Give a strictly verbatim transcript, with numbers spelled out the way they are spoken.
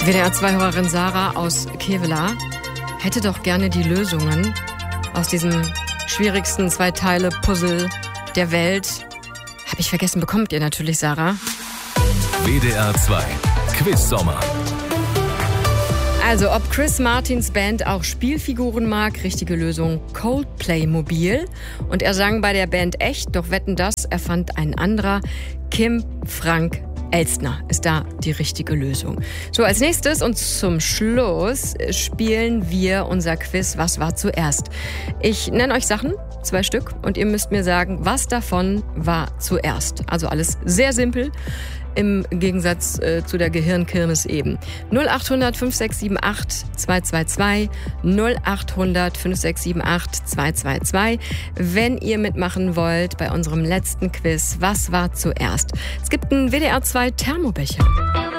W D R zwei-Hörerin Sarah aus Kevela hätte doch gerne die Lösungen aus diesem schwierigsten Zwei-Teile-Puzzle der Welt. Hab ich vergessen, bekommt ihr natürlich, Sarah. W D R zwei Quiz-Sommer. Also, ob Chris Martins Band auch Spielfiguren mag, richtige Lösung Coldplay Mobil. Und er sang bei der Band echt, doch wetten das, erfand ein anderer. Kim Frank Elstner ist da die richtige Lösung. So, als nächstes und zum Schluss spielen wir unser Quiz Was war zuerst? Ich nenne euch Sachen, zwei Stück, und ihr müsst mir sagen, was davon war zuerst. Also alles sehr simpel. Im Gegensatz äh, zu der Gehirnkirmes eben. null acht hundert fünf sechs sieben acht zwei zwei zwei, null acht hundert fünf sechs sieben acht zwei zwei zwei. Wenn ihr mitmachen wollt bei unserem letzten Quiz, was war zuerst? Es gibt einen W D R zwei Thermobecher.